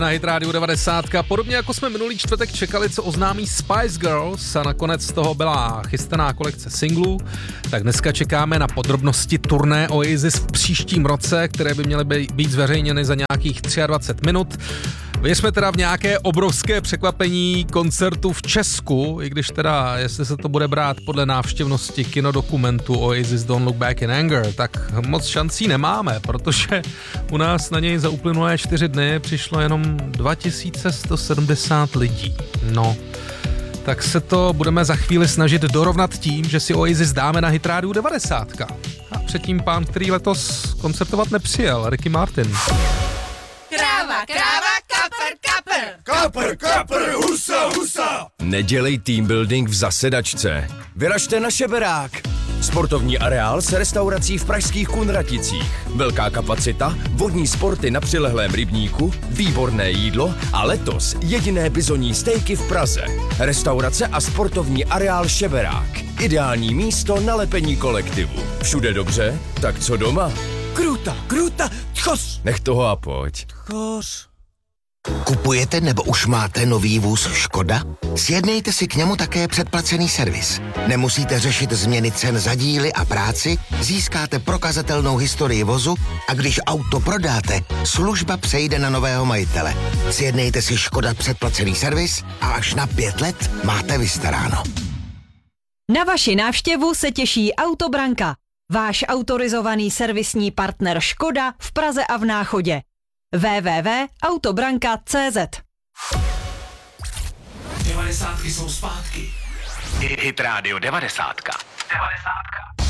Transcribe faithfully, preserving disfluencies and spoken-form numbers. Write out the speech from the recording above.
Na Hit Radio devadesát. Podobně jako jsme minulý čtvrtek čekali, co oznámí Spice Girls a nakonec z toho byla chystaná kolekce singlů, tak dneska čekáme na podrobnosti turné Oasis v příštím roce, které by měly být zveřejněny za nějakých dvacet tři minut. Věřme teda v nějaké obrovské překvapení koncertu v Česku, i když teda, jestli se to bude brát podle návštěvnosti kinodokumentu Oasis Don't Look Back in Anger, tak moc šancí nemáme, protože u nás na něj za uplynulé čtyři dny přišlo jenom dva tisíce sto sedmdesát lidí. No, tak se to budeme za chvíli snažit dorovnat tím, že si Oasis dáme na Hit Radio devadesát. A předtím pán, který letos koncertovat nepřijel, Ricky Martin. Kráva, kráva, kapr, kapr. Kapr, kapr, husa, husa. Nedělej team building v zasedačce. Vyražte na Šeberák. Sportovní areál s restaurací v pražských Kunraticích. Velká kapacita, vodní sporty na přilehlém rybníku, výborné jídlo a letos jediné bizonní stejky v Praze. Restaurace a sportovní areál Šeberák. Ideální místo na lepení kolektivu. Všude dobře, tak co doma? Kruta, kruta, tchos. Nech toho a pojď. Tchos. Kupujete nebo už máte nový vůz Škoda? Sjednejte si k němu také předplacený servis. Nemusíte řešit změny cen za díly a práci, získáte prokazatelnou historii vozu a když auto prodáte, služba přejde na nového majitele. Sjednejte si Škoda předplacený servis a až na pět let máte vystaráno. Na vaši návštěvu se těší Autobranka, váš autorizovaný servisní partner Škoda v Praze a v Náchodě. w w w tečka autobranka tečka c z devadesátky jsou zpátky. Hit Radio devadesát. Devadesátka.